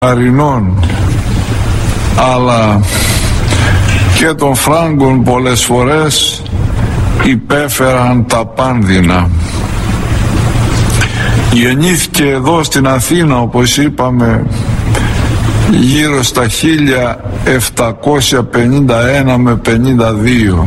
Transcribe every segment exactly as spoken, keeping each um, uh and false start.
Αρινών αλλά και των Φράγκων πολλές φορές υπέφεραν τα πάνδυνα. Γεννήθηκε εδώ στην Αθήνα, όπως είπαμε, γύρω στα χίλια επτακόσια πενήντα ένα με πενήντα δύο,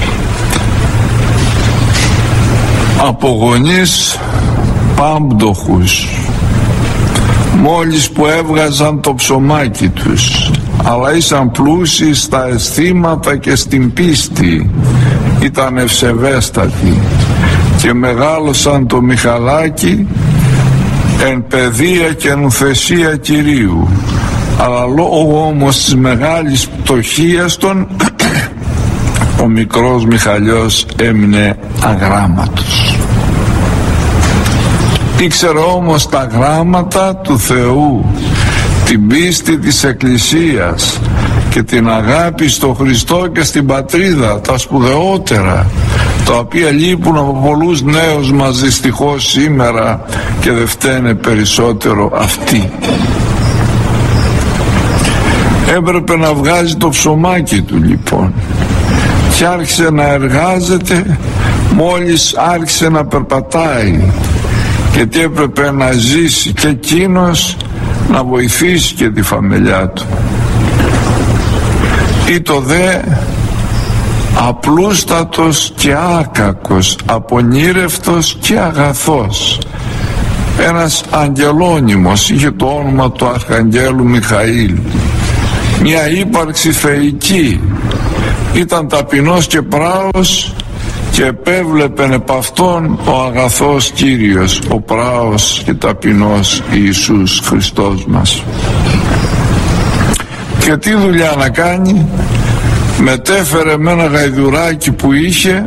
από γονείς πάμπτωχους, μόλις που έβγαζαν το ψωμάκι τους, αλλά ήσαν πλούσιοι στα αισθήματα και στην πίστη, ήταν ευσεβέστατοι και μεγάλωσαν το Μιχαλάκι εν παιδεία και νουθεσία Κυρίου. Αλλά λόγω όμως της μεγάλης πτωχίας των ο μικρός Μιχαλιός έμεινε αγράμματος. Ήξερε όμως τα γράμματα του Θεού, την πίστη της Εκκλησίας και την αγάπη στο Χριστό και στην πατρίδα, τα σπουδαιότερα, τα οποία λείπουν από πολλούς νέους μας δυστυχώς σήμερα και δεν φταίνε περισσότερο αυτοί. Έπρεπε να βγάζει το ψωμάκι του λοιπόν και άρχισε να εργάζεται μόλις άρχισε να περπατάει, γιατί έπρεπε να ζήσει και εκείνος, να βοηθήσει και τη φαμελιά του. Ήτο δε απλούστατος και άκακος, απονήρευτος και αγαθός, ένας αγγελώνυμος, είχε το όνομα του Αρχαγγέλου Μιχαήλ, μια ύπαρξη θεϊκή, ήταν ταπεινός και πράος και επέβλεπεν επ' αυτόν ο αγαθός Κύριος, ο πράος και ταπεινός Ιησούς Χριστός μας. Και τι δουλειά να κάνει? Μετέφερε με ένα γαϊδουράκι που είχε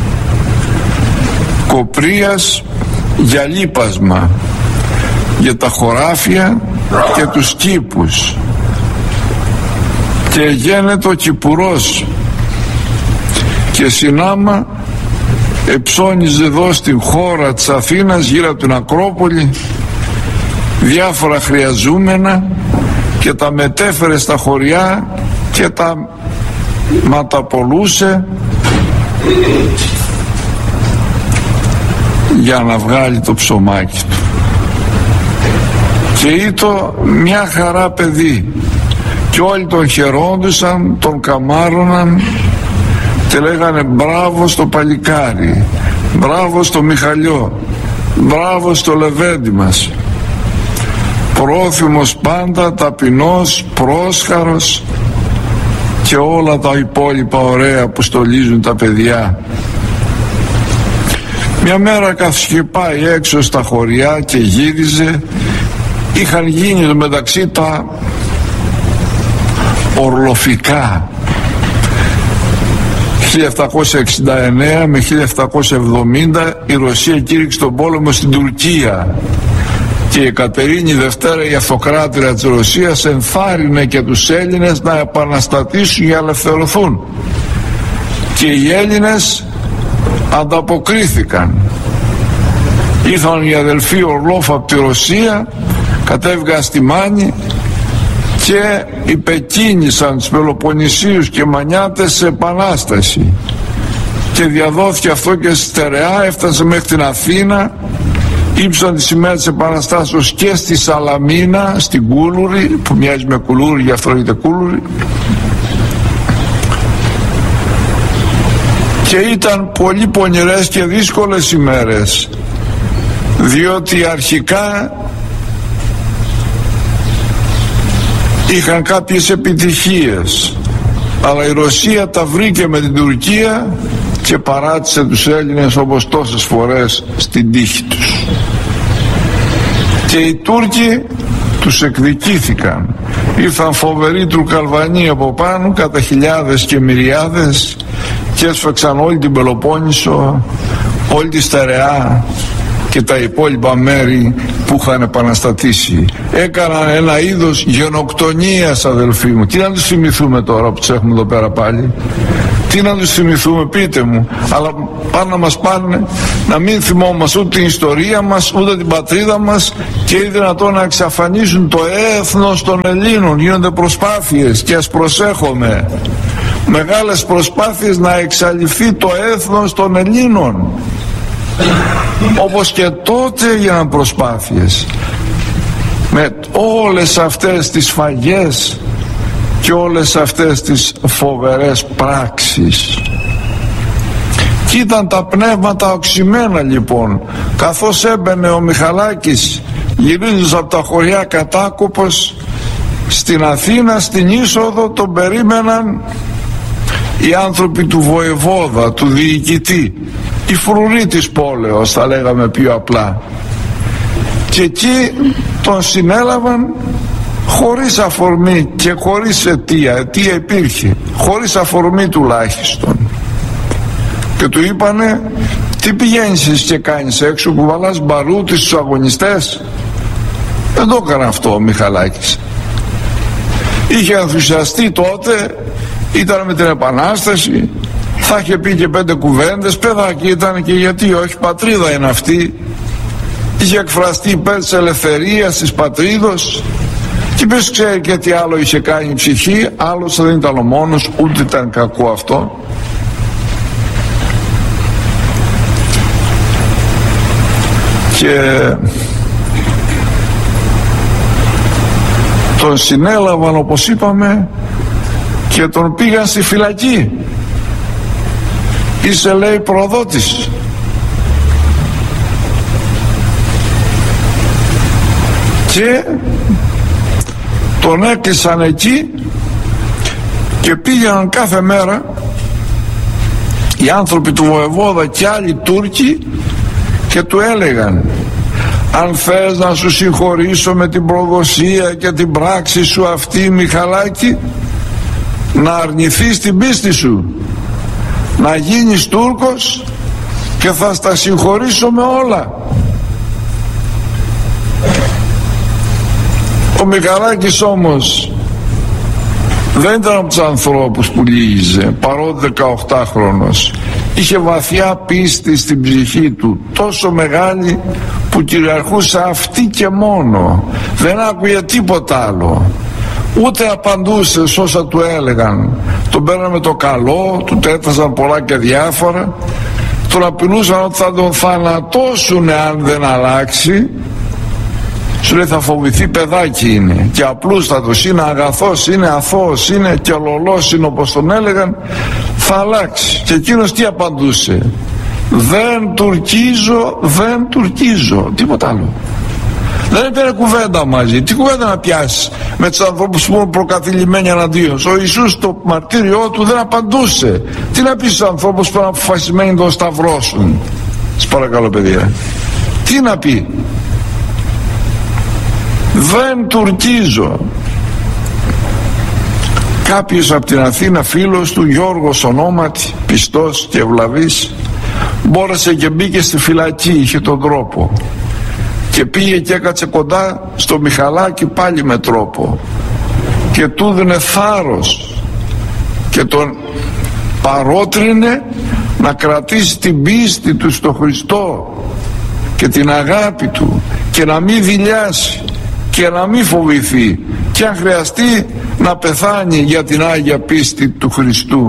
κοπρίας για λίπασμα, για τα χωράφια και τους κήπους, και γένετο ο κυπουρός και συνάμα εψώνιζε εδώ στην χώρα της Αθήνας, γύρω από την Ακρόπολη, διάφορα χρειαζούμενα και τα μετέφερε στα χωριά και τα ματαπολούσε για να βγάλει το ψωμάκι του. Και ήτο μια χαρά παιδί και όλοι τον χαιρόντουσαν, τον καμάρωναν και λέγανε μπράβο στο παλικάρι, μπράβο στο Μιχαλιό, μπράβο στο Λεβέντη μας. Πρόθυμος πάντα, ταπεινός, πρόσχαρος και όλα τα υπόλοιπα ωραία που στολίζουν τα παιδιά. Μια μέρα καθώς και πάει έξω στα χωριά και γύριζε, είχαν γίνει μεταξύ τα ορλοφικά χίλια επτακόσια εξήντα εννέα με χίλια επτακόσια εβδομήντα. Η Ρωσία κήρυξε τον πόλεμο στην Τουρκία και η Εκατερίνη Δευτέρα, η αυτοκράτηρα της Ρωσίας, ενθάρρυνε και τους Έλληνες να επαναστατήσουν για να ελευθερωθούν, και οι Έλληνες ανταποκρίθηκαν. Ήρθαν οι αδελφοί Ορλόφ από τη Ρωσία, κατέβηκαν στη Μάνη και υπεκίνησαν τους Πελοποννησίους και Μανιάτες σε επανάσταση, και διαδόθηκε αυτό και στερεά, έφτασε μέχρι την Αθήνα, ύψαν τη σημαία της επαναστάσεως και στη Σαλαμίνα, στην Κούλουρη, που μοιάζει με κουλούρι, γι' αυτό λέγεται Κούλουρη, και ήταν πολύ πονηρές και δύσκολες ημέρες, διότι αρχικά είχαν κάποιες επιτυχίες, αλλά η Ρωσία τα βρήκε με την Τουρκία και παράτησε τους Έλληνες, όπως τόσες φορές, στην τύχη τους. Και οι Τούρκοι τους εκδικήθηκαν. Ήρθαν φοβεροί Τουρκαλβανοί από πάνω, κατά χιλιάδες και μυριάδες, και έσφαξαν όλη την Πελοπόννησο, όλη τη Στερεά και τα υπόλοιπα μέρη που είχαν επαναστατήσει. Έκαναν ένα είδος γενοκτονίας, αδελφοί μου. Τι να τους θυμηθούμε τώρα που τους έχουμε εδώ πέρα πάλι? Τι να τους θυμηθούμε, πείτε μου? Αλλά πάνε να μας πάνε να μην θυμόμαστε ούτε την ιστορία μας, ούτε την πατρίδα μας, και είναι δυνατόν να εξαφανίσουν το έθνος των Ελλήνων. Γίνονται προσπάθειες, και ας προσέχουμε, μεγάλες προσπάθειες να εξαλειφθεί το έθνος των Ελλήνων, όπως και τότε έγιναν προσπάθειες με όλες αυτές τις σφαγές και όλες αυτές τις φοβερές πράξεις. Κι ήταν τα πνεύματα οξυμένα λοιπόν, καθώς έμπαινε ο Μιχαλάκης γυρίζοντας από τα χωριά κατάκοπος στην Αθήνα, στην είσοδο τον περίμεναν οι άνθρωποι του βοεβόδα, του διοικητή, οι φρουροί της πόλεως, θα λέγαμε πιο απλά, και εκεί τον συνέλαβαν χωρίς αφορμή και χωρίς αιτία. Αιτία υπήρχε, χωρίς αφορμή τουλάχιστον, και του είπανε, τι πηγαίνεις εσύ και κάνεις έξω, κουβαλάς μπαρούτι στους αγωνιστές? Δεν το έκανε αυτό ο Μιχαλάκης. Είχε ενθουσιαστεί τότε, ήταν με την Επανάσταση, θα είχε πει και πέντε κουβέντες, παιδάκι ήταν, και γιατί όχι, πατρίδα είναι αυτή. Είχε εκφραστεί υπέρ της ελευθερίας της πατρίδος, και ποιος ξέρει και τι άλλο είχε κάνει η ψυχή. Άλλος δεν ήταν ο μόνος, ούτε ήταν κακό αυτό. Και τον συνέλαβαν, όπως είπαμε, και τον πήγαν στη φυλακή. Είσαι, λέει, προδότης. Και τον έκλεισαν εκεί και πήγαιναν κάθε μέρα οι άνθρωποι του βοεβόδα και άλλοι Τούρκοι και του έλεγαν, αν θες να σου συγχωρήσω με την προδοσία και την πράξη σου αυτή, Μιχαλάκη, να αρνηθείς την πίστη σου, να γίνεις Τούρκος, και θα στα συγχωρήσω με όλα. Ο Μιχαλάκης όμως δεν ήταν από τους ανθρώπους που λύγιζε, παρότι δεκαοκτάχρονος. Είχε βαθιά πίστη στην ψυχή του, τόσο μεγάλη που κυριαρχούσε αυτή και μόνο. Δεν άκουγε τίποτα άλλο, ούτε απαντούσε σε όσα του έλεγαν. Τον παίρνανε το καλό, του τέταζαν πολλά και διάφορα, τον απειλούσαν ότι θα τον θανατώσουν αν δεν αλλάξει. Σου λέει, θα φοβηθεί, παιδάκι είναι, και απλούστατος είναι, αγαθός είναι, αθώος είναι και λολός είναι, όπως τον έλεγαν, θα αλλάξει. Και εκείνος τι απαντούσε? Δεν τουρκίζω, δεν τουρκίζω, τίποτα άλλο. Δεν έπαιρνε κουβέντα μαζί. Τι κουβέντα να πιάσει με τους ανθρώπους που είναι προκαθηλημένοι εναντίον? Ο Ιησούς στο μαρτύριό του δεν απαντούσε. Τι να πει στους ανθρώπους που είναι αποφασισμένοι να τον σταυρώσουν? Σας παρακαλώ, παιδιά, τι να πει? Δεν τουρκίζω. Κάποιος από την Αθήνα, φίλος του, Γιώργος ονόματι, πιστός και ευλαβής, μπόρεσε και μπήκε στη φυλακή, είχε τον τρόπο, και πήγε και έκατσε κοντά στο Μιχαλάκη πάλι με τρόπο, και του δίνε θάρρος και τον παρότρινε να κρατήσει την πίστη του στο Χριστό και την αγάπη του, και να μην δειλιάσει και να μην φοβηθεί, και αν χρειαστεί να πεθάνει για την Άγια πίστη του Χριστού.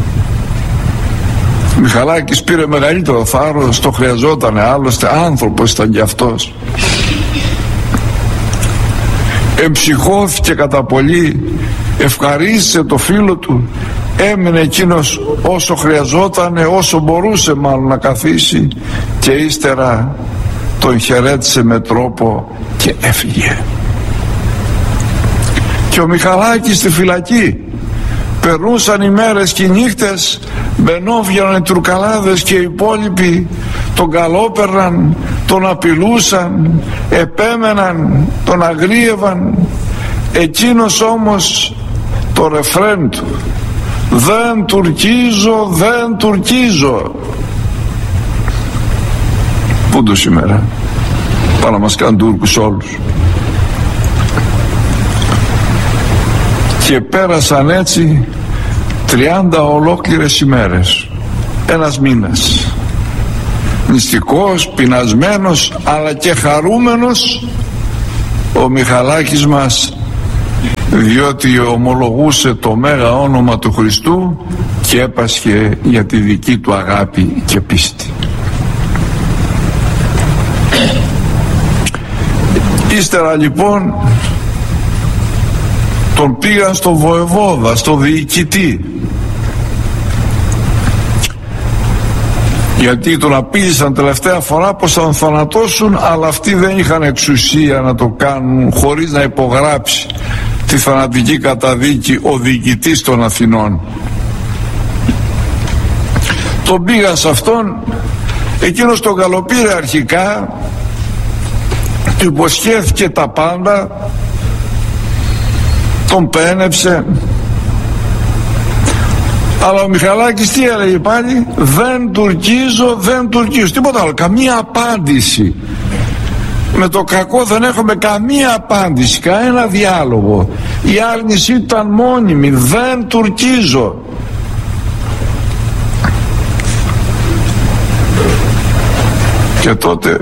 Ο Μιχαλάκης πήρε μεγαλύτερο θάρρος, το χρειαζότανε, άλλωστε άνθρωπος ήταν κι αυτός. Εμψυχώθηκε κατά πολύ, ευχαρίστησε το φίλο του, έμεινε εκείνος όσο χρειαζότανε, όσο μπορούσε μάλλον να καθίσει, και ύστερα τον χαιρέτησε με τρόπο και έφυγε. Και ο Μιχαλάκης στη φυλακή, περνούσαν οι μέρες και οι νύχτες, μπαινόβγαιναν οι τουρκαλάδες και οι υπόλοιποι τον καλόπερναν, τον απειλούσαν, επέμεναν, τον αγρίευαν. Εκείνος όμως το ρεφρέν του, δεν τουρκίζω, δεν τουρκίζω. Πού το σήμερα? Πάνε να μας κάνουν Τούρκους όλους. Και πέρασαν έτσι τριάντα ολόκληρες ημέρες, ένας μήνας, νηστικός, πεινασμένος αλλά και χαρούμενος ο Μιχαλάκης μας, διότι ομολογούσε το μέγα όνομα του Χριστού και έπασχε για τη δική του αγάπη και πίστη. Ύστερα λοιπόν τον πήγαν στο βοεβόδα, στο διοικητή, γιατί τον απείλησαν τελευταία φορά πως θα τον θανατώσουν, αλλά αυτοί δεν είχαν εξουσία να το κάνουν χωρίς να υπογράψει τη θανατική καταδίκη ο διοικητής των Αθηνών. Τον πήγαν σε αυτόν, εκείνος τον καλοπήρε αρχικά, του υποσχέθηκε τα πάντα, τον πένεψε, αλλά ο Μιχαλάκης τι έλεγε πάλι? Δεν τουρκίζω, δεν τουρκίζω, τίποτα άλλο, καμία απάντηση. Με το κακό δεν έχουμε καμία απάντηση, κανένα διάλογο. Η άρνηση ήταν μόνιμη, δεν τουρκίζω. Και τότε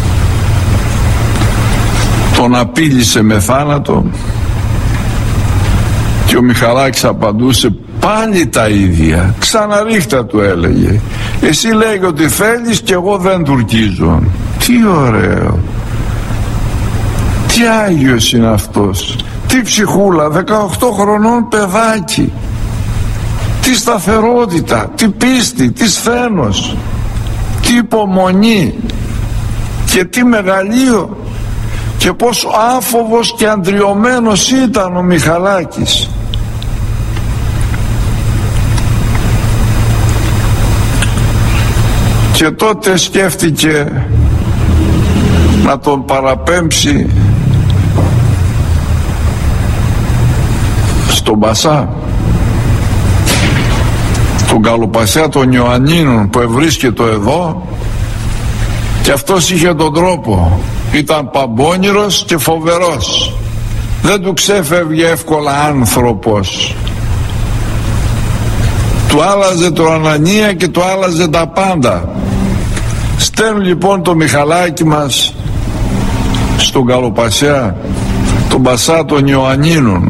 τον απείλησε με θάνατο και ο Μιχαλάκης απαντούσε πάλι τα ίδια, ξαναρίχτα του έλεγε, εσύ λέγει ότι θέλεις και εγώ δεν τουρκίζω. Τι ωραίο, τι άγιος είναι αυτός, τι ψυχούλα, δεκαοκτώ χρονών παιδάκι, τι σταθερότητα, τι πίστη, τι σθένος, τι υπομονή και τι μεγαλείο, και πόσο άφοβος και αντριωμένος ήταν ο Μιχαλάκης. Και τότε σκέφτηκε να τον παραπέμψει στον Πασά, τον καλοπασιά των Ιωαννίνων που ευρίσκεται εδώ, και αυτός είχε τον τρόπο, ήταν παμπώνυρος και φοβερός, δεν του ξέφευγε εύκολα άνθρωπος, του άλλαζε το Ανανία και του άλλαζε τα πάντα. Στέλνει λοιπόν το Μιχαλάκι μας στον καλοπασιά, τον Πασά των Ιωαννίνων,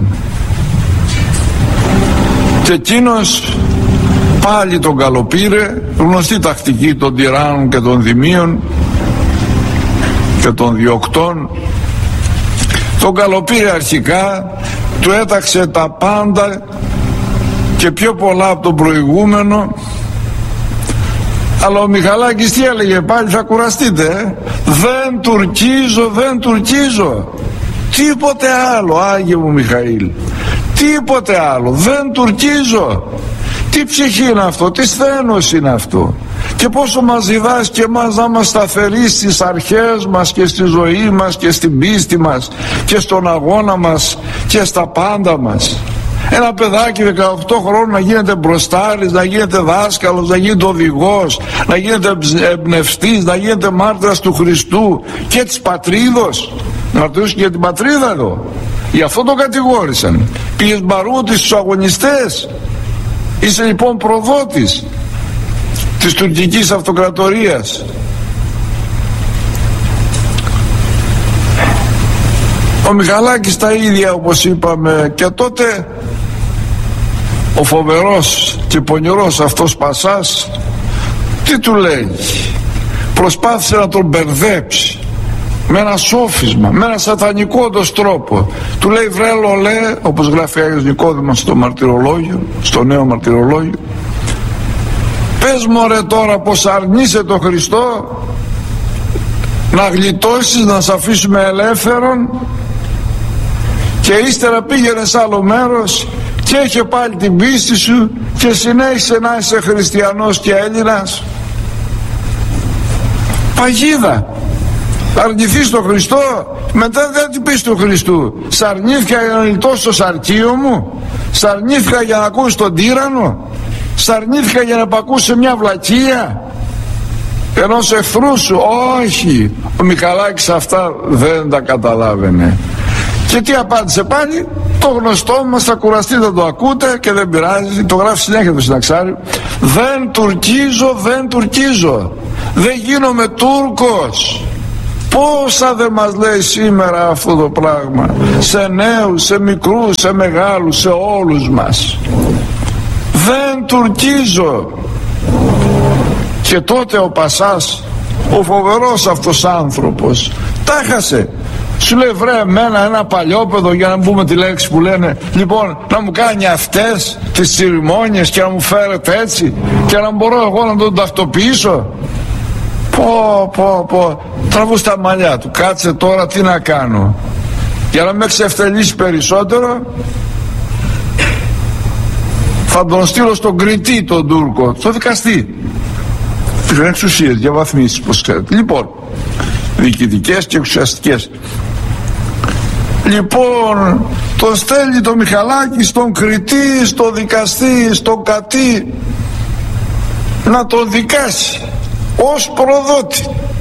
και εκείνος πάλι τον καλοπήρε, γνωστή τακτική των τυράννων και των δημίων και των διοκτών. Τον καλοπήρε αρχικά, του έταξε τα πάντα και πιο πολλά από τον προηγούμενο, αλλά ο Μιχαλάκης τι έλεγε πάλι? Θα κουραστείτε, ε? δεν τουρκίζω, δεν τουρκίζω, τίποτε άλλο, Άγιε μου Μιχαήλ, τίποτε άλλο, δεν τουρκίζω. Τι ψυχή είναι αυτό, τι σθένος είναι αυτό, και πόσο μας διδάσκει και εμάς να είμαστε σταθεροί στις αρχές μας και στη ζωή μας και στην πίστη μας και στον αγώνα μας και στα πάντα μας. Ένα παιδάκι δεκαοκτώ χρόνων να γίνεται μπροστάρης, να γίνεται δάσκαλος, να γίνεται οδηγός, να γίνεται εμπνευστής, να γίνεται μάρτυρας του Χριστού και της πατρίδος, να μαρτυρήσουν και την πατρίδα εδώ. Γι' αυτό το κατηγόρησαν. Πήγες μπαρούτης στους αγωνιστές. Είσαι λοιπόν προδότης της τουρκικής αυτοκρατορίας. Ο Μιχαλάκης τα ίδια, όπως είπαμε, και τότε ο φοβερός και πονηρός αυτός Πασάς τι του λέει? Προσπάθησε να τον μπερδέψει με ένα σόφισμα, με ένα σατανικό όντως τρόπο. Του λέει βρε λολέ, όπως γράφει Άγιος Νικόδημος στο μαρτυρολόγιο, στο νέο μαρτυρολόγιο, πες μωρέ τώρα πως αρνείσαι τον Χριστό, να γλιτώσεις, να σε αφήσουμε ελεύθερον, και ύστερα πήγαινε σε άλλο μέρος και είχε πάλι την πίστη σου και συνέχισε να είσαι χριστιανός και Έλληνας. Παγίδα. Αρνηθείς τον Χριστό, μετά δεν την πεις του Χριστού. Σ' αρνήθηκα για να λιτώσω το σαρκείο μου, σ' αρνήθηκα για να ακούσεις τον τύραννο, σ' αρνήθηκα για να υπακούσεις σε μια βλακεία ενός εχθρού σου. Όχι, ο Μιχαλάκης αυτά δεν τα καταλάβαινε. Και τι απάντησε πάλι? Το γνωστό μας, θα κουραστείτε να το ακούτε και δεν πειράζει, το γράφει συνέχεια το Συναξάρι. Δεν τουρκίζω, δεν τουρκίζω, δεν γίνομαι Τούρκος. Πόσα δεν μας λέει σήμερα αυτό το πράγμα, σε νέους, σε μικρούς, σε μεγάλους, σε όλους μας. Δεν τουρκίζω. Και τότε ο Πασάς, ο φοβερός αυτός άνθρωπος, τα χάσε. Σου λέει, βρε εμένα ένα παλιόπαιδο, για να πούμε τη λέξη που λένε, λοιπόν, να μου κάνει αυτές τις τσιριμόνιες και να μου φέρετε έτσι και να μπορώ εγώ να τον ταυτοποιήσω. Πω πω πω, τραβού στα μαλλιά του. Κάτσε τώρα, τι να κάνω για να με εξευτελίσει περισσότερο? Θα τον στείλω στον Κρητή τον Τούρκο, στο δικαστή. Είχαν εξουσίες, διαβαθμίσεις, πως ξέρετε. Λοιπόν, διοικητικές και εξουσιαστικές. Λοιπόν, τον στέλνει το Μιχαλάκη στον Κρητή, στο δικαστή, στον Κατή, να τον δικάσει ως προδότη.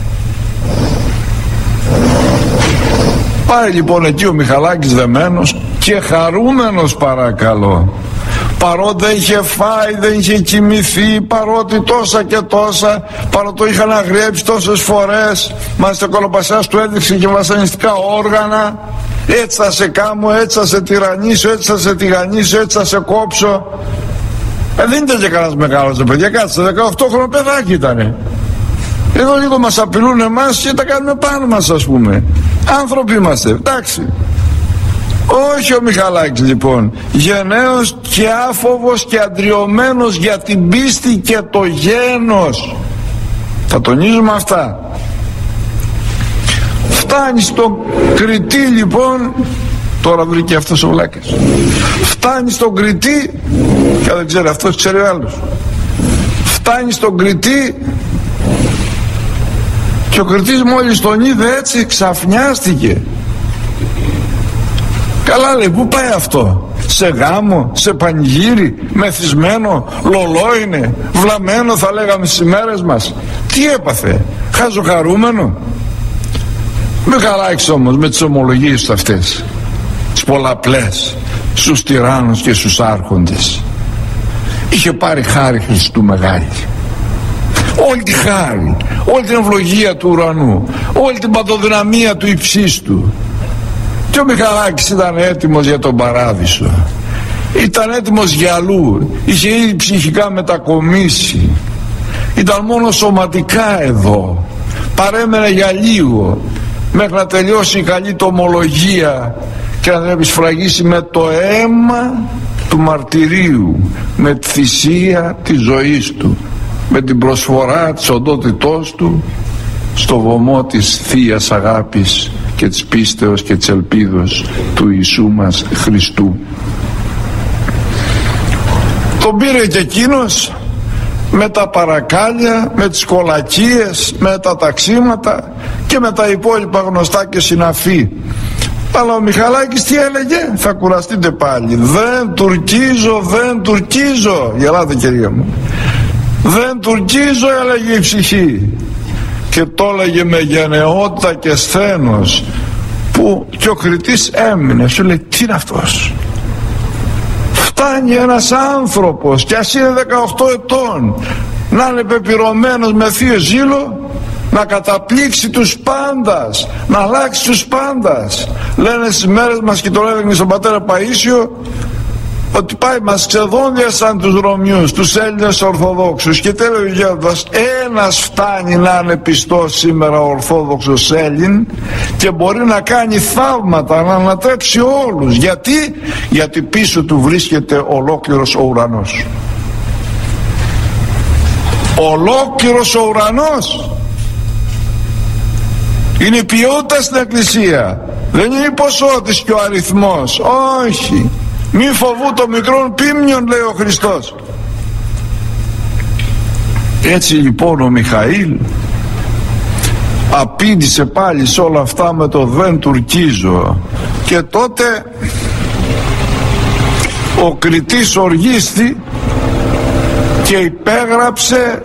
Πάει λοιπόν εκεί ο Μιχαλάκης δεμένος και χαρούμενος, παρακαλώ, παρότι δεν είχε φάει, δεν είχε κοιμηθεί, παρότι τόσα και τόσα, παρότι το είχαν αγριέψει τόσες φορές, μάλιστα ο Κολοπασιάς του έδειξε και βασανιστικά όργανα. Έτσι θα σε κάμω, έτσι θα σε τυραννίσω, έτσι θα σε τηγανίσω, έτσι θα σε κόψω. Ε, δεν ήταν και κανένας μεγάλος, παιδιά, κάτσε, δεκαοκτώ χρονο παιδάκι ήτανε. Εδώ λίγο μας απειλούν εμάς και τα κάνουμε πάνω μας, ας πούμε. Άνθρωποι είμαστε, εντάξει. Όχι ο Μιχαλάκης λοιπόν, γενναίος και άφοβος και αντριωμένος για την πίστη και το γένος. Θα τονίζουμε αυτά. Φτάνει στον Κρητή λοιπόν, τώρα βρήκε αυτός ο βλάκας. Φτάνει στον Κρητή, και δεν ξέρει αυτός, ξέρει ο άλλος. Φτάνει στον Κρητή και ο Κρητής μόλις τον είδε έτσι ξαφνιάστηκε. Καλά, λέει, πού πάει αυτό? Σε γάμο, σε πανηγύρι, μεθυσμένο, λολό είναι, βλαμμένο θα λέγαμε στις ημέρες μας. Τι έπαθε? Χαζοχαρούμενο? Μιχαλάκης όμως με τις ομολογίες του αυτές, τις πολλαπλές, στους τυράννους και στους άρχοντες, είχε πάρει χάρη Χριστού μεγάλη. Όλη τη χάρη, όλη την ευλογία του ουρανού, όλη την παντοδυναμία του υψίστου. Και ο Μιχαλάκης ήταν έτοιμος για τον παράδεισο, ήταν έτοιμος για αλλού, είχε ήδη ψυχικά μετακομίσει, ήταν μόνο σωματικά εδώ, παρέμενε για λίγο μέχρι να τελειώσει η καλή του ομολογία και να την επισφραγίσει με το αίμα του μαρτυρίου, με τη θυσία της ζωής του, με την προσφορά της οντότητός του στο βωμό της Θείας αγάπης και της πίστεως και της ελπίδος του Ιησού μας Χριστού. Τον πήρε και εκείνος με τα παρακάλια, με τις κολακίες, με τα ταξίματα και με τα υπόλοιπα γνωστά και συναφή. Αλλά ο Μιχαλάκης τι έλεγε? Θα κουραστείτε πάλι. Δεν τουρκίζω, δεν τουρκίζω. Γελάτε κυρία μου. Δεν τουρκίζω, έλεγε η ψυχή. Και το έλεγε με γενναιότητα και σθένος, που και ο Κρητής έμεινε. Σου λέει, τι είναι αυτός? Φτάνει ένας άνθρωπος, κι ας είναι δεκαοκτώ ετών, να είναι πεπειρωμένος με θείο ζήλο, να καταπλήξει τους πάντας, να αλλάξει τους πάντας. Λένε στις μέρες μας, και το έλεγε στον πατέρα Παΐσιο, ότι πάει, μας ξεδόντιασαν τους Ρωμιούς, τους Έλληνες Ορθοδόξους, και τέλος ο Γέροντας, ένας φτάνει να είναι πιστός σήμερα ο Ορθόδοξος Έλλην και μπορεί να κάνει θαύματα, να ανατρέψει όλους. Γιατί? Γιατί πίσω του βρίσκεται ολόκληρος ο ουρανός. Ολόκληρος ο ουρανός. Είναι η ποιότητα στην Εκκλησία, δεν είναι η ποσότης και ο αριθμός. Όχι. Μη φοβού το μικρόν πίμνιον, λέει ο Χριστός. Έτσι λοιπόν ο Μιχαήλ απήντησε πάλι σε όλα αυτά με το δεν τουρκίζω. Και τότε ο Κρητής οργίστη και υπέγραψε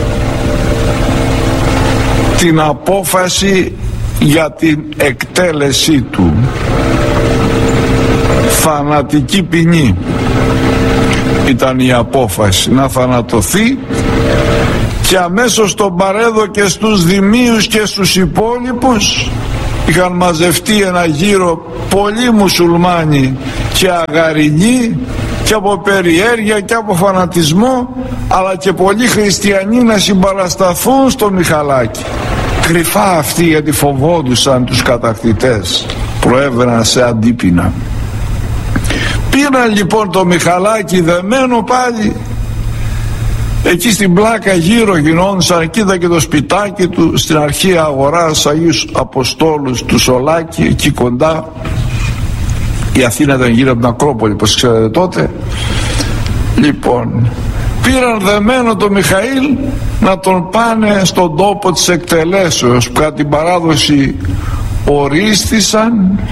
την απόφαση για την εκτέλεσή του. θανατική ποινή. Ήταν η απόφαση να θανατωθεί και αμέσως τον παρέδωκε στους δημίους και στους υπόλοιπους. Είχαν μαζευτεί ένα γύρο πολλοί μουσουλμάνοι και αγαρινοί και από περιέργεια και από φανατισμό, αλλά και πολλοί χριστιανοί να συμπαρασταθούν στο Μιχαλάκη. Κρυφά αυτοί, γιατί φοβόντουσαν τους κατακτητές, προέβαιναν σε αντίπεινα. Πήραν λοιπόν το Μιχαλάκη δεμένο πάλι εκεί στην πλάκα γύρω, γινόντουσαν, κοίτα και το σπιτάκι του στην αρχαία αγορά στους Αγίους Αποστόλους του Σολάκη, εκεί κοντά. Η Αθήνα ήταν γύρω από την Ακρόπολη, όπως ξέρετε τότε. Λοιπόν, πήραν δεμένο το Μιχαήλ να τον πάνε στον τόπο της εκτελέσεως, που κατά την παράδοση ορίστησαν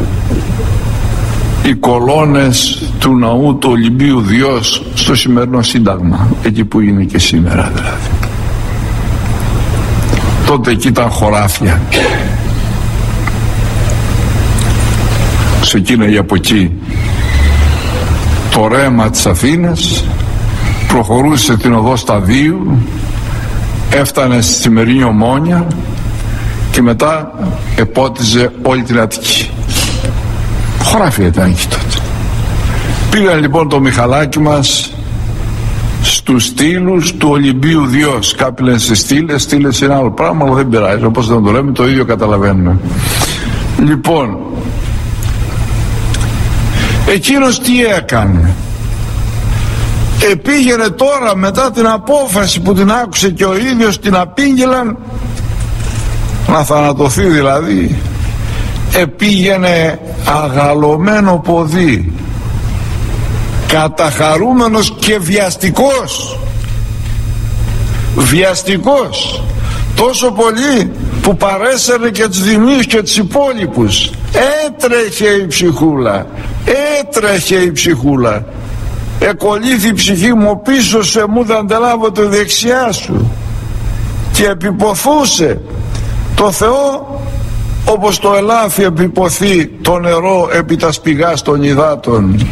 οι κολόνες του ναού του Ολυμπίου Διός στο σημερινό Σύνταγμα, εκεί που είναι και σήμερα δηλαδή. Τότε εκεί ήταν χωράφια. Ξεκίναγε από εκεί το ρέμα της Αθήνας, προχωρούσε την οδό Σταδίου, έφτανε στη σημερινή Ομόνια και μετά επότιζε όλη την Αττική. Χωράφια ήταν εκεί τότε. Πήγαν λοιπόν το Μιχαλάκι μας στους στήλους του Ολυμπίου Διός. Κάποιοι λένε στις στήλες, στήλες είναι άλλο πράγμα, αλλά δεν πειράζει, όπως δεν το λέμε το ίδιο καταλαβαίνουμε. Λοιπόν, εκείνος τι έκανε? Επήγαινε τώρα μετά την απόφαση που την άκουσε και ο ίδιος την απήγγελαν, να θανατωθεί δηλαδή, επήγαινε αγαλωμένο ποδί, καταχαρούμενος και βιαστικός. Βιαστικός τόσο πολύ που παρέσαιρε και τους δημίους και τους υπόλοιπους. Έτρεχε η ψυχούλα, έτρεχε η ψυχούλα. Εκολύθη η ψυχή μου πίσω σε μου, δεν αντελάβω τη δεξιά σου. Και επιποθούσε το Θεό όπως το ελάφι επιποθεί το νερό επί τα σπηγάς των υδάτων.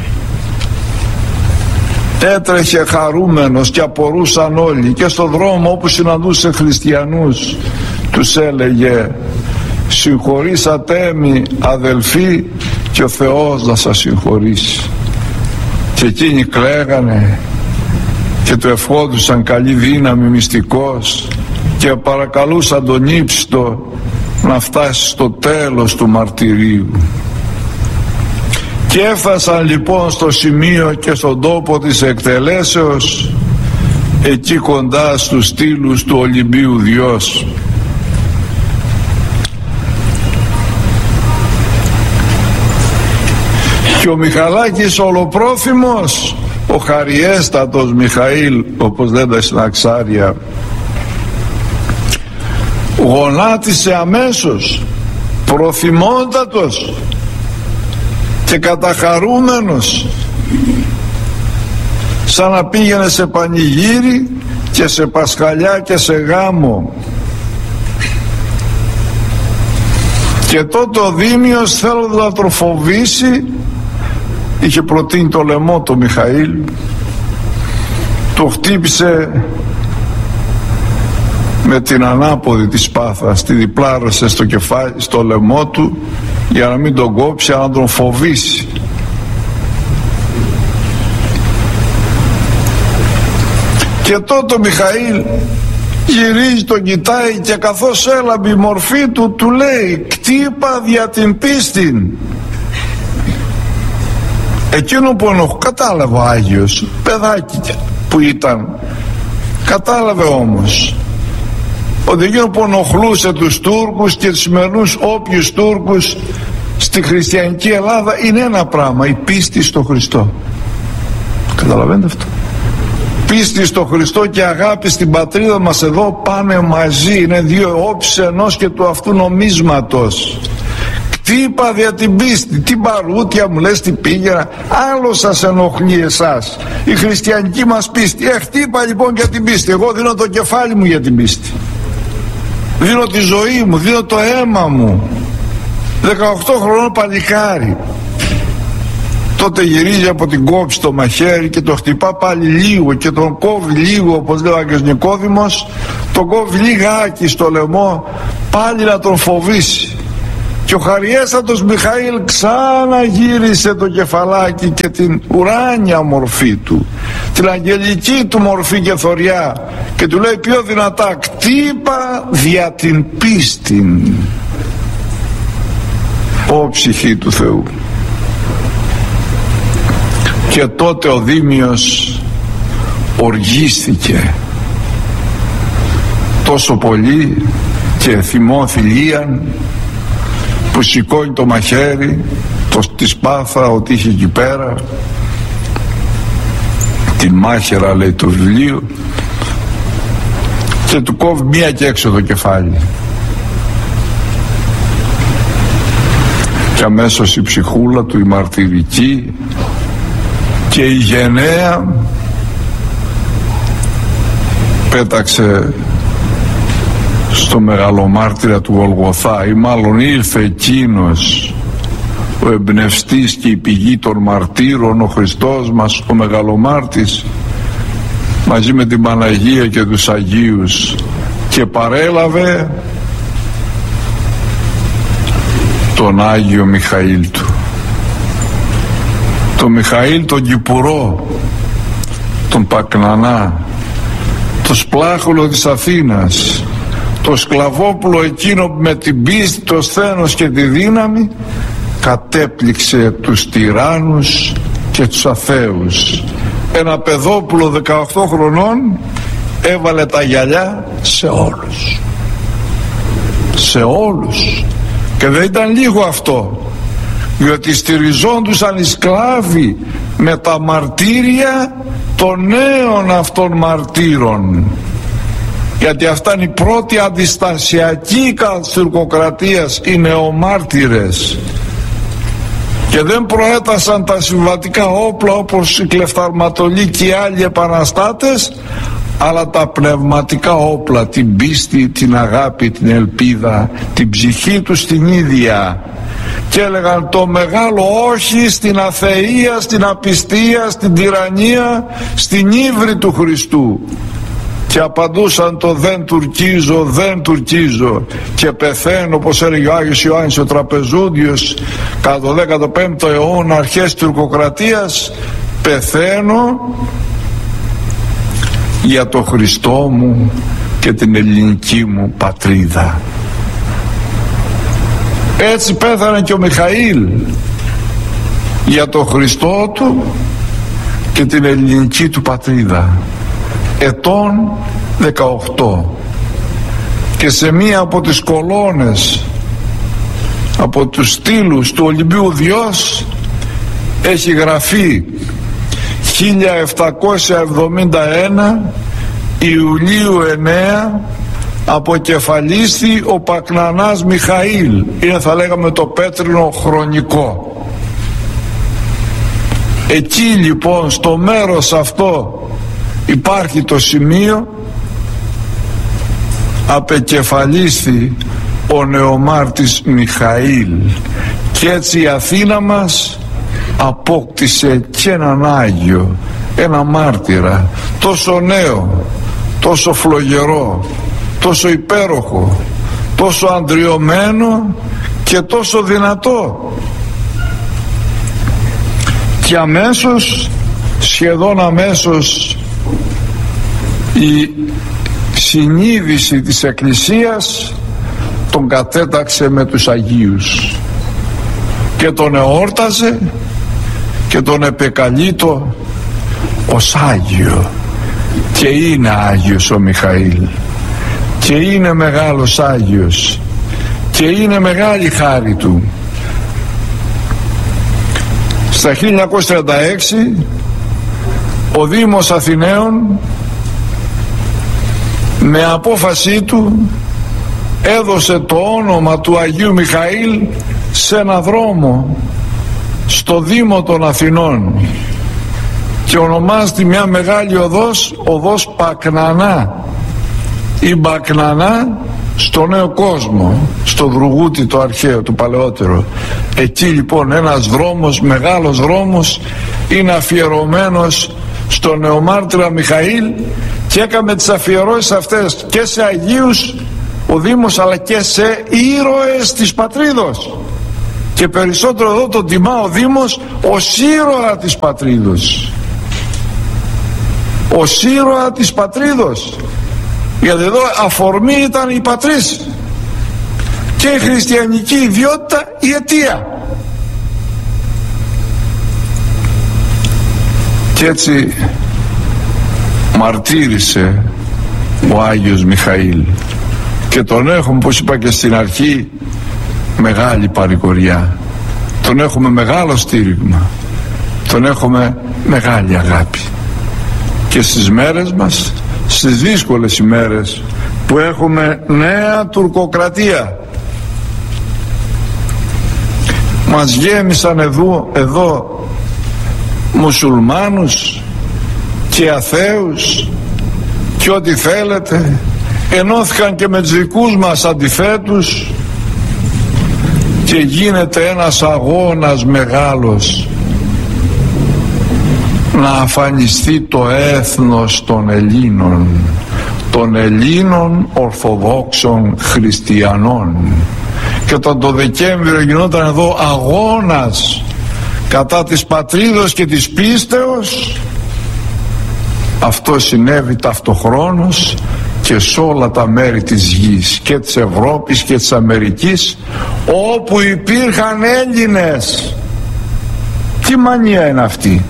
Έτρεχε χαρούμενος και απορούσαν όλοι, και στον δρόμο όπου συναντούσε χριστιανούς τους έλεγε συγχωρήσατε με αδελφοί και ο Θεός να σας συγχωρήσει. Και εκείνοι κλαίγανε και του ευχόντουσαν καλή δύναμη μυστικός και παρακαλούσαν τον ύψιστο να φτάσει στο τέλος του μαρτυρίου. Και έφτασαν λοιπόν στο σημείο και στον τόπο της εκτελέσεως, εκεί κοντά στους στήλους του Ολυμπίου Διός. Και ο Μιχαλάκης ολοπρόθυμος, ο χαριέστατος Μιχαήλ, όπως λένε στην Αξάρια, γονάτισε αμέσως, προθυμότατος και καταχαρούμενος, σαν να πήγαινε σε πανηγύρι και σε πασχαλιά και σε γάμο. Και τότε ο Δήμιος, θέλοντας να τροφοβήσει, είχε προτείνει το λαιμό το Μιχαήλ, το χτύπησε με την ανάποδη της σπάθας, τη διπλάρωσε στο κεφάλι, στο λαιμό του, για να μην τον κόψει, αλλά να τον φοβήσει. Και τότε ο Μιχαήλ γυρίζει, τον κοιτάει και καθώς έλαμπε η μορφή του, του λέει «Κτύπα δια την πίστην». Εκείνο που ενοχ... κατάλαβε ο Άγιος, παιδάκι που ήταν, κατάλαβε όμως ότι εκείνο που ενοχλούσε τους Τούρκους και τους σημερινούς όποιους Τούρκους στη χριστιανική Ελλάδα είναι ένα πράγμα, η πίστη στο Χριστό. Καταλαβαίνετε αυτό? Πίστη στο Χριστό και αγάπη στην πατρίδα μας εδώ πάνε μαζί, είναι δύο όψεις ενός και του αυτού νομίσματος. Τι είπα δια την πίστη, τι μπαρούτια μου λες, τι πήγαινα, άλλο σας ενοχλεί εσάς η χριστιανική μας πίστη. Ε, χτύπα λοιπόν για την πίστη. Εγώ δίνω το κεφάλι μου για την πίστη, δίνω τη ζωή μου, δίνω το αίμα μου. Δεκαοκτώ χρονών παλικάρι, τότε γυρίζει από την κόψη το μαχαίρι και το χτυπά πάλι λίγο και τον κόβει λίγο, όπως λέει ο Άγιος Νικόδημος, τον κόβει λιγάκι στο λαιμό, πάλι να τον φοβήσει. Και ο χαριέστατος Μιχαήλ ξαναγύρισε το κεφαλάκι και την ουράνια μορφή του, την αγγελική του μορφή και θωριά, και του λέει πιο δυνατά: κτύπα δια την πίστην, ω ψυχή του Θεού. Και τότε ο Δήμιος οργίστηκε τόσο πολύ και θυμώθη Λίαν, που σηκώνει το μαχαίρι, το, τη σπάθα ότι είχε εκεί πέρα, την μάχαιρα λέει το βιβλίο, και του κόβει μία και έξω το κεφάλι. Και αμέσως η ψυχούλα του, η μαρτυρική και η γενναία, πέταξε στο μεγαλομάρτυρα του Γολγοθά, ή μάλλον ήρθε εκείνος ο εμπνευστής και η πηγή των μαρτύρων, ο Χριστός μας, ο μεγαλομάρτης, μαζί με την Παναγία και τους Αγίους, και παρέλαβε τον Άγιο Μιχαήλ του, τον Μιχαήλ τον Κυπουρό, τον Πακνανά, το σπλάχολο της Αθήνας, το σκλαβόπουλο εκείνο που με την πίστη, το σθένος και τη δύναμη κατέπληξε τους τυράννους και τους αθέους. Ένα παιδόπουλο δεκαοκτώ χρονών έβαλε τα γυαλιά σε όλους, σε όλους. Και δεν ήταν λίγο αυτό, διότι στηριζόντουσαν οι σκλάβοι με τα μαρτύρια των νέων αυτών μαρτύρων, γιατί αυτά είναι η πρώτη αντιστασιακή της τουρκοκρατίας, οι νεομάρτυρες, και δεν προέτασαν τα συμβατικά όπλα όπως οι κλεφταρματολοί και οι άλλοι επαναστάτες, αλλά τα πνευματικά όπλα, την πίστη, την αγάπη, την ελπίδα, την ψυχή τους την ίδια, και έλεγαν το μεγάλο όχι στην αθεία, στην απιστία, στην τυραννία, στην ύβρη του Χριστού, και απαντούσαν το δεν τουρκίζω, δεν τουρκίζω, και πεθαίνω, όπως έλεγε ο Άγιος Ιωάννης ο Τραπεζούντιος κατά το δέκατο πέμπτο αιώνα, αρχές τουρκοκρατίας, πεθαίνω για το Χριστό μου και την ελληνική μου πατρίδα. Έτσι πέθανε και ο Μιχαήλ, για το Χριστό του και την ελληνική του πατρίδα, ετών δεκαοκτώ, και σε μία από τις κολόνες, από τους στήλους του Ολυμπίου Διός, έχει γραφεί χίλια επτακόσια εβδομήντα ένα Ιουλίου εννέα, αποκεφαλίστη ο Πακνανάς Μιχαήλ. Είναι, θα λέγαμε, το πέτρινο χρονικό. Εκεί λοιπόν στο μέρος αυτό υπάρχει το σημείο απεκεφαλίστη ο νεομάρτης Μιχαήλ, και έτσι η Αθήνα μας απόκτησε και έναν Άγιο, ένα μάρτυρα τόσο νέο, τόσο φλογερό, τόσο υπέροχο, τόσο αντριωμένο και τόσο δυνατό. Και αμέσως, σχεδόν αμέσως, η συνείδηση της Εκκλησίας τον κατέταξε με τους Αγίους και τον εόρταζε και τον επεκαλείτο ως Άγιο. Και είναι Άγιος ο Μιχαήλ, και είναι μεγάλος Άγιος, και είναι μεγάλη χάρη του. Στα χίλια εννιακόσια τριάντα έξι ο Δήμος Αθηναίων με απόφασή του έδωσε το όνομα του Αγίου Μιχαήλ σε ένα δρόμο στο Δήμο των Αθηνών, και ονομάζεται μια μεγάλη οδός, οδός Πακνανά. Η Πακνανά στο νέο κόσμο, στο Δρουγούτι το αρχαίο, το παλαιότερο. Εκεί λοιπόν ένας δρόμος, μεγάλος δρόμος, είναι αφιερωμένος στο νεομάρτυρα Μιχαήλ, και έκαμε τις αφιερώσεις αυτές και σε Αγίους ο Δήμος, αλλά και σε ήρωες της πατρίδος, και περισσότερο εδώ τον τιμά ο Δήμος ως ήρωα της πατρίδος, ως ήρωα της πατρίδος, γιατί εδώ αφορμή ήταν η πατρίς και η χριστιανική ιδιότητα η αιτία. Και έτσι μαρτύρησε ο Άγιος Μιχαήλ, και τον έχουμε, όπως είπα και στην αρχή, μεγάλη παρηγοριά, τον έχουμε μεγάλο στήριγμα, τον έχουμε μεγάλη αγάπη. Και στις μέρες μας, στις δύσκολες ημέρες που έχουμε νέα τουρκοκρατία, μας γέμισαν εδώ, εδώ μουσουλμάνους και αθέους και ό,τι θέλετε, ενώθηκαν και με τους δικούς μας αντιθέτους, και γίνεται ένας αγώνας μεγάλος να αφανιστεί το έθνος των Ελλήνων, των Ελλήνων Ορθοδόξων Χριστιανών. Και τον το Δεκέμβριο γινόταν εδώ αγώνας κατά της πατρίδος και της πίστεως. Αυτό συνέβη ταυτοχρόνως και σε όλα τα μέρη της γης, και της Ευρώπης και της Αμερικής, όπου υπήρχαν Έλληνες. Τι μανία είναι αυτή,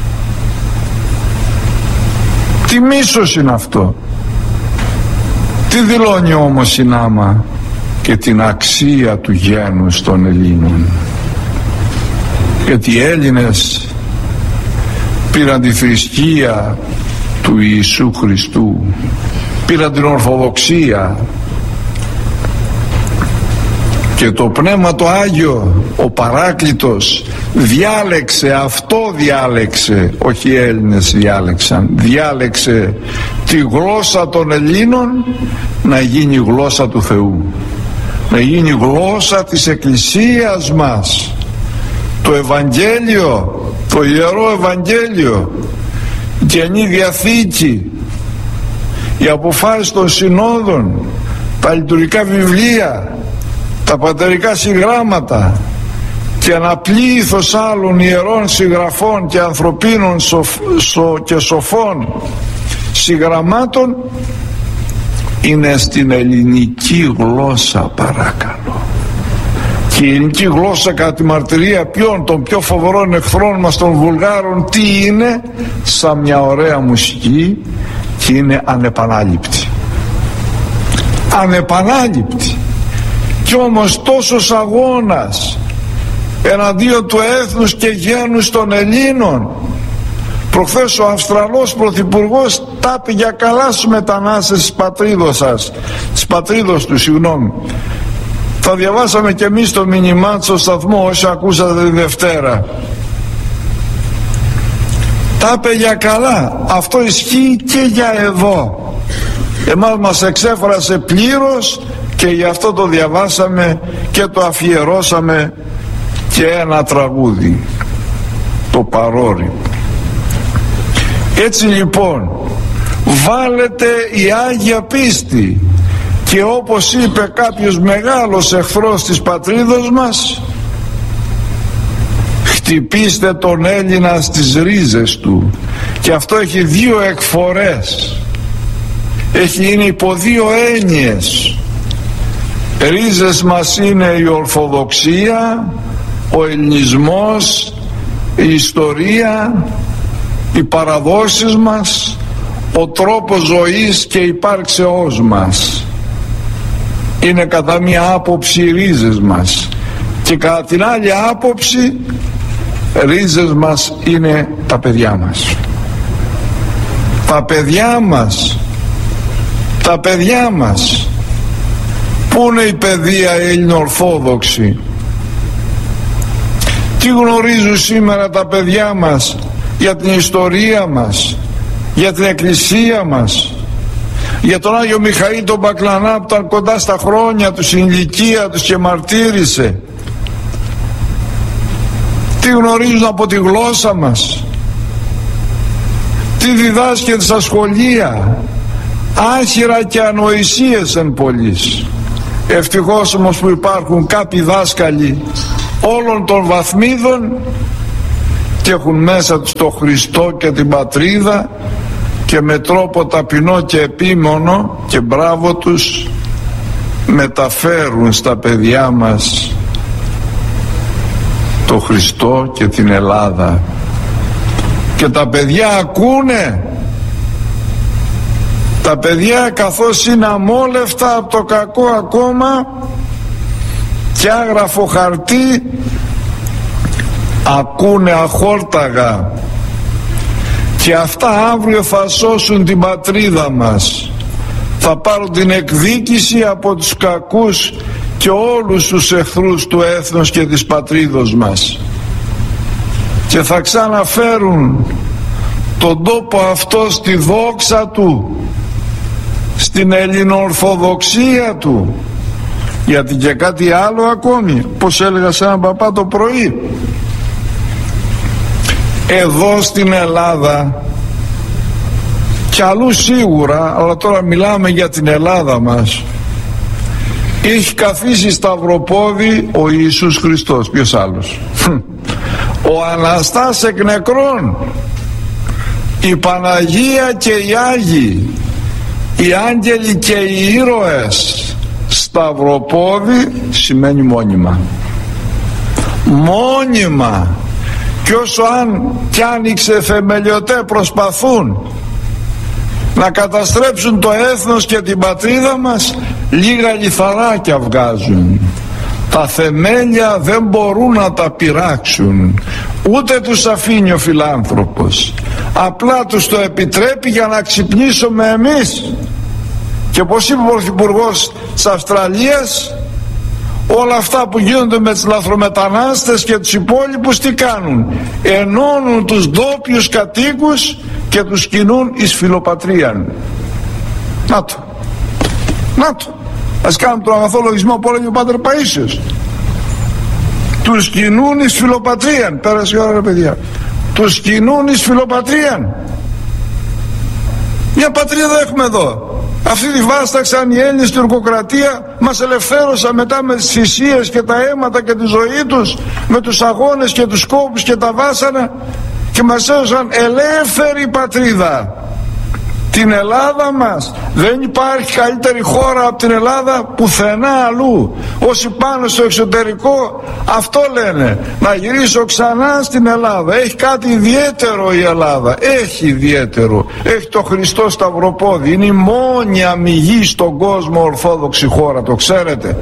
τι μίσος είναι αυτό, τι δηλώνει όμως συνάμα? Και την αξία του γένους των Ελλήνων. Γιατί οι Έλληνες πήραν τη θρησκεία του Ιησού Χριστού, πήραν την Ορθοδοξία, και το Πνεύμα το Άγιο, ο Παράκλητος, διάλεξε, αυτό διάλεξε, όχι οι Έλληνες διάλεξαν, διάλεξε τη γλώσσα των Ελλήνων να γίνει γλώσσα του Θεού, να γίνει γλώσσα της Εκκλησίας μας, το Ευαγγέλιο, το Ιερό Ευαγγέλιο, η Καινή Διαθήκη, οι αποφάσεις των συνόδων, τα λειτουργικά βιβλία, τα πατερικά συγγράμματα και ένα πλήθος άλλων ιερών συγγραφών και ανθρωπίνων σοφ, σο, και σοφών συγγραμμάτων είναι στην ελληνική γλώσσα, παρακαλώ. Και η ελληνική γλώσσα, κατά τη μαρτυρία ποιών? Των πιο φοβερών εχθρών μας, των Βουλγάρων, τι είναι? Σαν μια ωραία μουσική, και είναι ανεπανάληπτη, ανεπανάληπτη. Κι όμως τόσος αγώνας εναντίον του έθνους και γένους των Ελλήνων. Προχθές ο Αυστραλός πρωθυπουργός τα είπε για καλά στους μετανάστες της πατρίδος σας, της πατρίδος του, συγγνώμη. Τα διαβάσαμε και εμείς το μήνυμά στο σταθμό, όσοι ακούσατε τη Δευτέρα. Τα είπε για καλά. Αυτό ισχύει και για εδώ. Εμάς μας εξέφρασε πλήρως, και γι' αυτό το διαβάσαμε και το αφιερώσαμε και ένα τραγούδι, το Παρόρι. Έτσι λοιπόν βάλετε η Άγια Πίστη, και όπως είπε κάποιος μεγάλος εχθρός της πατρίδος μας, χτυπήστε τον Έλληνα στις ρίζες του. Και αυτό έχει δύο εκφορές, έχει, είναι υπό δύο έννοιες. Ρίζες μας είναι η Ορθοδοξία, ο Ελληνισμός, η ιστορία, οι παραδόσεις μας, ο τρόπος ζωής και υπάρξεώς μας. Είναι κατά μία άποψη οι ρίζες μας, και κατά την άλλη άποψη ρίζες μας είναι τα παιδιά μας. Τα παιδιά μας, τα παιδιά μας. Πού είναι η παιδεία ελληνοορθόδοξη? Τι γνωρίζουν σήμερα τα παιδιά μας για την ιστορία μας, για την Εκκλησία μας? Για τον Άγιο Μιχαήλ τον Μπακλανά που ήταν κοντά στα χρόνια του, στην ηλικία τους και μαρτύρησε. Τι γνωρίζουν από τη γλώσσα μας, τι διδάσκεται στα σχολεία, άχυρα και ανοησίες εν πολλοίς. Ευτυχώς όμως που υπάρχουν κάποιοι δάσκαλοι όλων των βαθμίδων και έχουν μέσα τους το Χριστό και την πατρίδα και με τρόπο ταπεινό και επίμονο, και μπράβο τους, μεταφέρουν στα παιδιά μας το Χριστό και την Ελλάδα. Και τα παιδιά ακούνε. Τα παιδιά, καθώς είναι αμόλευτα από το κακό ακόμα και άγραφο χαρτί, ακούνε αχόρταγα. Και αυτά αύριο θα σώσουν την πατρίδα μας. Θα πάρουν την εκδίκηση από τους κακούς και όλους τους εχθρούς του έθνους και της πατρίδος μας. Και θα ξαναφέρουν τον τόπο αυτό στη δόξα του, στην ελληνοορθοδοξία του. Γιατί και κάτι άλλο ακόμη, πως έλεγα σε έναν παπά το πρωί, εδώ στην Ελλάδα και αλλού σίγουρα, αλλά τώρα μιλάμε για την Ελλάδα μας, έχει καθίσει σταυροπόδι ο Ιησούς Χριστός. Ποιος άλλος? Ο Αναστάς εκ νεκρών, η Παναγία και οι Άγιοι, οι άγγελοι και οι ήρωες. Σταυροπόδι σημαίνει μόνιμα. Μόνιμα. Και όσο αν κι άνοιξε θεμελιωτέ προσπαθούν να καταστρέψουν το έθνος και την πατρίδα μας, λίγα λιθαράκια βγάζουν. Τα θεμέλια δεν μπορούν να τα πειράξουν, ούτε τους αφήνει ο φιλάνθρωπος. Απλά τους το επιτρέπει για να ξυπνήσουμε εμείς. Και πως είπε ο Πρωθυπουργός της Αυστραλίας, όλα αυτά που γίνονται με τους λαθρομετανάστες και τους υπόλοιπους τι κάνουν? Ενώνουν τους ντόπιους κατοίκους και τους κινούν εις φιλοπατρίαν. Να το, να το. Ας κάνουμε τον αγαθό λογισμό που έλεγε ο Πάτερ Παΐσιος. Τους κινούν εις φιλοπατρίαν. Πέρασε η ώρα, ρε παιδιά. Τους κινούν εις φιλοπατρίαν. Μια πατρίδα έχουμε εδώ. Αυτή τη βάσταξαν οι Έλληνες στην τουρκοκρατία, μας ελευθέρωσαν μετά με τις θυσίες και τα αίματα και τη ζωή τους, με τους αγώνες και τους κόπους και τα βάσανα, και μας έδωσαν ελεύθερη πατρίδα, την Ελλάδα μας. Δεν υπάρχει καλύτερη χώρα από την Ελλάδα πουθενά αλλού. Όσοι πάνε στο εξωτερικό αυτό λένε, να γυρίσω ξανά στην Ελλάδα. Έχει κάτι ιδιαίτερο η Ελλάδα, έχει ιδιαίτερο, έχει το Χριστό Σταυροπόδι. Είναι η μόνη αμυγή στον κόσμο ορθόδοξη χώρα, το ξέρετε.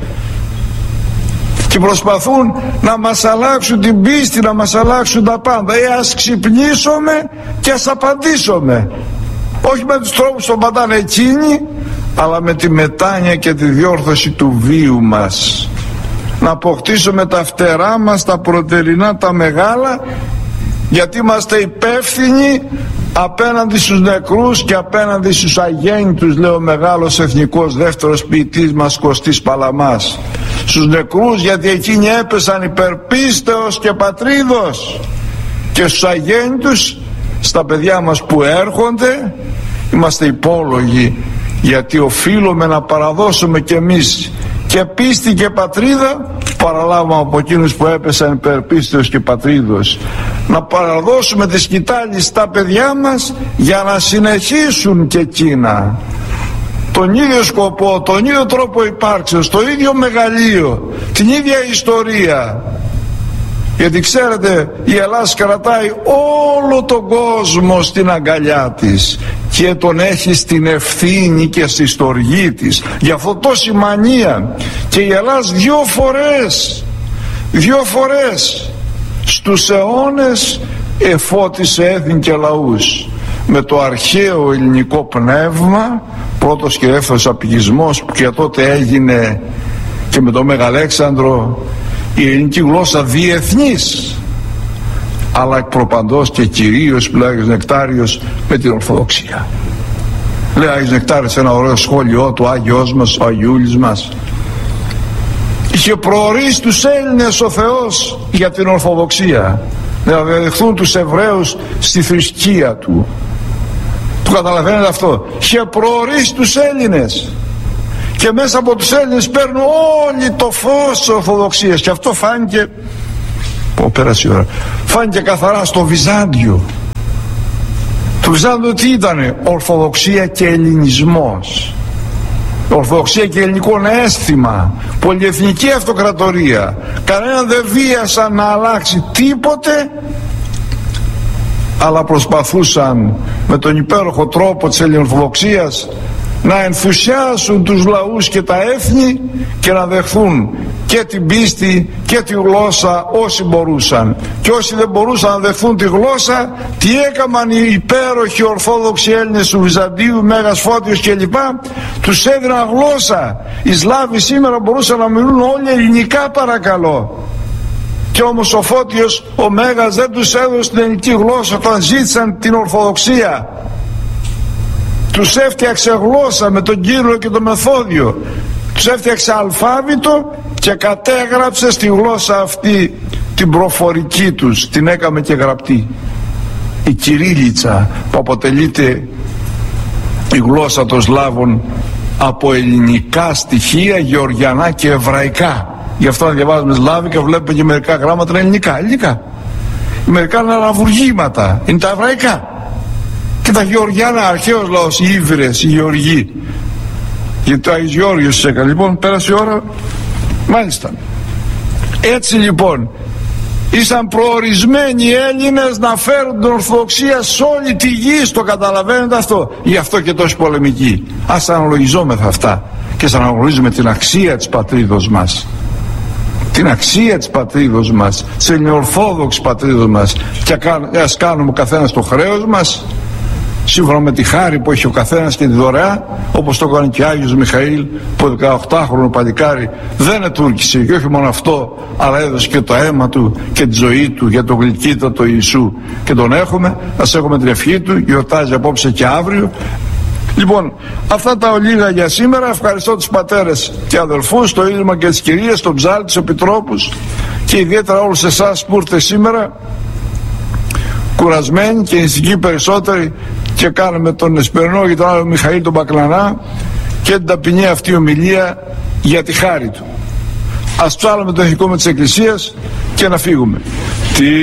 Και προσπαθούν να μας αλλάξουν την πίστη, να μας αλλάξουν τα πάντα. Ε, ας ξυπνήσουμε και ας απαντήσουμε. Όχι με τους τρόπους που πατάνε εκείνοι, αλλά με τη μετάνοια και τη διόρθωση του βίου μας. Να αποκτήσουμε τα φτερά μας, τα πρωτερινά, τα μεγάλα, γιατί είμαστε υπεύθυνοι απέναντι στους νεκρούς και απέναντι στους αγέννητους, λέει ο μεγάλος εθνικός δεύτερος ποιητής μας Κωστής Παλαμάς. Στους νεκρούς γιατί εκείνοι έπεσαν υπερπίστεως και πατρίδος, και στους αγέννητους, στα παιδιά μας που έρχονται, είμαστε υπόλογοι, γιατί οφείλουμε να παραδώσουμε κι εμείς και πίστη και πατρίδα, παραλάβουμε από εκείνους που έπεσαν υπερπίστεως και πατρίδος. Να παραδώσουμε τη σκητάλη στα παιδιά μας για να συνεχίσουν και εκείνα τον ίδιο σκοπό, τον ίδιο τρόπο υπάρξεως, το ίδιο μεγαλείο, την ίδια ιστορία. Γιατί ξέρετε, η Ελλάδα κρατάει όλο τον κόσμο στην αγκαλιά της και τον έχει στην ευθύνη και στη στοργή της. Γι' αυτό τόση μανία. Και η Ελλάδα δύο φορές δύο φορές στους αιώνες εφώτισε έθνη και λαούς με το αρχαίο ελληνικό πνεύμα, πρώτος και δεύτερος απικισμός που και τότε έγινε, και με τον Μέγα Αλέξανδρο, η ελληνική γλώσσα διεθνής, αλλά εκ προπαντός και κυρίως πλάγιος νεκτάριος με την Ορθοδοξία. Λέει Άγιος Νεκτάρης ένα ωραίο σχόλιο του, Άγιος μας, ο Αγιούλης μας. Είχε προορίσει τους Έλληνες ο Θεός για την Ορθοδοξία, να δεχθούν τους Εβραίους στη θρησκεία του. Το καταλαβαίνετε αυτό? Είχε προορίσει τους Έλληνες και μέσα από τους Έλληνες παίρνουν όλοι το φως της Ορθοδοξίας. Και αυτό φάνηκε, πω, πέρασε η ώρα, φάνηκε καθαρά στο Βυζάντιο. Το Βυζάντιο τι ήτανε? Ορθοδοξία και ελληνισμός. Ορθοδοξία και ελληνικό αίσθημα, πολυεθνική αυτοκρατορία. Κανέναν δεν βίασαν να αλλάξει τίποτε, αλλά προσπαθούσαν με τον υπέροχο τρόπο της Ελληνοορθοδοξίας να ενθουσιάσουν τους λαούς και τα έθνη και να δεχθούν και την πίστη και τη γλώσσα όσοι μπορούσαν. Και όσοι δεν μπορούσαν να δεχθούν τη γλώσσα, τι έκαναν οι υπέροχοι Ορθόδοξοι Έλληνες του Βυζαντίου, Μέγας Φώτιος κλπ? Τους έδιναν γλώσσα. Οι Σλάβοι σήμερα μπορούσαν να μιλούν όλοι ελληνικά, παρακαλώ. Και όμως ο Φώτιος, ο Μέγας, δεν τους έδωσε την ελληνική γλώσσα όταν ζήτησαν την Ορθοδοξία. Τους έφτιαξε γλώσσα με τον Κύριλλο και τον Μεθόδιο. Τους έφτιαξε αλφάβητο και κατέγραψε στη γλώσσα αυτή την προφορική τους, την έκαμε και γραπτή. Η Κυρίλλιτσα, που αποτελείται η γλώσσα των Σλάβων από ελληνικά στοιχεία, γεωργιανά και εβραϊκά. Γι' αυτό να διαβάζουμε Σλάβικα βλέπουμε και μερικά γράμματα είναι ελληνικά. ελληνικά. Μερικά είναι αναβουργήματα, είναι τα εβραϊκά. Και τα Γεωργιάνα, αρχαίος λαός, οι Ήβρες, οι Γεωργοί. Γιατί το Άγιος Γεώργιος έκανε. Λοιπόν, πέρασε η ώρα. Μάλιστα. Έτσι λοιπόν, ήσαν προορισμένοι οι Έλληνες να φέρουν την Ορθοδοξία σε όλη τη γη. Το καταλαβαίνετε αυτό? Γι' αυτό και τόση πολεμική. Ας αναλογιζόμεθα αυτά και ας αναγνωρίζουμε την αξία της πατρίδος μας. Την αξία της πατρίδος μας, της ελληνοορθόδοξης πατρίδος μας. Και ας κάνουμε ο καθένας το χρέος μας, σύμφωνα με τη χάρη που έχει ο καθένας και τη δωρεά, όπως το έκανε και ο Άγιος Μιχαήλ, που δεκαοκτάχρονο παλικάρι δεν ετούρκησε, και όχι μόνο αυτό, αλλά έδωσε και το αίμα του και τη ζωή του για τον γλυκύτατο Ιησού. Και τον έχουμε, ας έχουμε την ευχή του, γιορτάζει απόψε και αύριο. Λοιπόν, αυτά τα ολίγα για σήμερα. Ευχαριστώ τους πατέρες και αδελφούς, το Ίδρυμα και τις κυρίες, τον Ψάλτη, τους επιτρόπους και ιδιαίτερα όλους εσάς που ήρθατε σήμερα κουρασμένοι και νηστικοί περισσότεροι και κάνουμε τον Εσπερινό και τον άλλο Μιχαήλ τον Μπακλανά και την ταπεινή αυτή ομιλία για τη χάρη του. Ας ψάλουμε το ηθικό με της Εκκλησίας και να φύγουμε.